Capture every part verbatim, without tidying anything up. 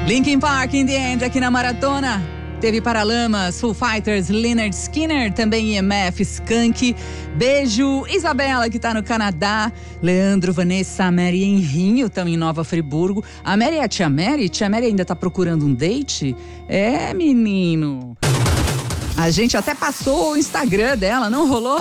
Linkin Park in the End aqui na Maratona. Teve Paralamas, Foo Fighters, Lynyrd Skynyrd, também I M F, Skank. Beijo, Isabela, que tá no Canadá. Leandro, Vanessa, a Mary e Henrinho estão em Nova Friburgo. A Mary é a tia Mary? Tia Mary ainda tá procurando um date? É, menino. A gente até passou o Instagram dela, não rolou?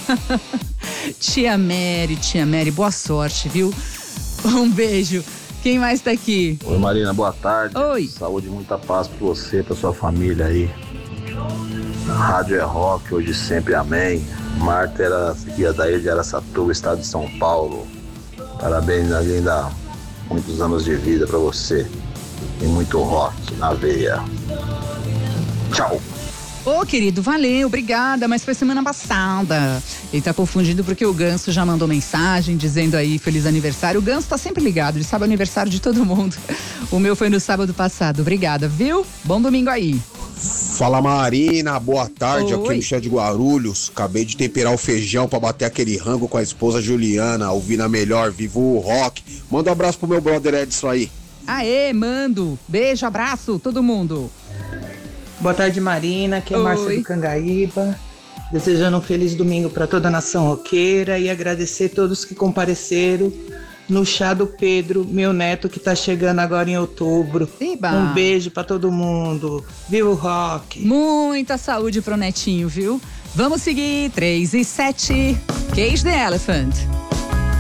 Tia Mary, tia Mary, boa sorte, viu? Um beijo. Quem mais tá aqui? Oi, Marina, boa tarde. Oi. Saúde e muita paz pra você, pra sua família aí. Rádio é rock, hoje sempre amém. Marta era filha da ilha de Araçatuba, estado de São Paulo. Parabéns, ainda muitos anos de vida pra você. E muito rock na veia. Tchau. Ô, querido, valeu, obrigada, mas foi semana passada. Ele tá confundido porque o Ganso já mandou mensagem dizendo aí feliz aniversário. O Ganso tá sempre ligado, ele sabe o aniversário de todo mundo. O meu foi no sábado passado, obrigada, viu? Bom domingo aí. Fala, Marina, boa tarde. Oi. Aqui no chão de Guarulhos. Acabei de temperar o feijão pra bater aquele rango com a esposa Juliana, ouvindo a melhor, vivo o rock. Manda um abraço pro meu brother Edson aí. Aê, mando. Beijo, abraço, todo mundo. Boa tarde, Marina, aqui é Márcia do Cangaíba, desejando um feliz domingo para toda a nação roqueira e agradecer todos que compareceram no chá do Pedro, meu neto, que tá chegando agora em outubro. Eba. Um beijo para todo mundo, viva o rock! Muita saúde pro netinho, viu? Vamos seguir, três e sete, Cage the Elephant.